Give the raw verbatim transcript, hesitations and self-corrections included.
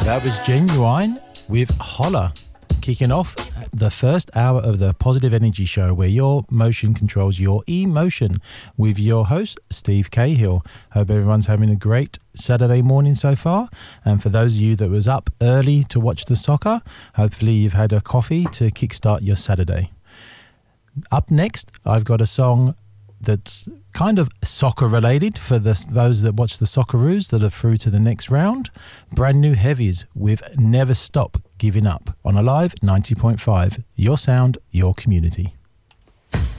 That was Genuine with Holler, kicking off the first hour of the Positive Energy Show, where your motion controls your emotion, with your host, Steve Cahill. Hope everyone's having a great Saturday morning so far. And for those of you that was up early to watch the soccer, hopefully you've had a coffee to kickstart your Saturday. Up next, I've got a song that's kind of soccer related for the, those that watch the Socceroos that are through to the next round. Brand New Heavies with Never Stop Giving Up on Alive ninety point five. Your sound, your community.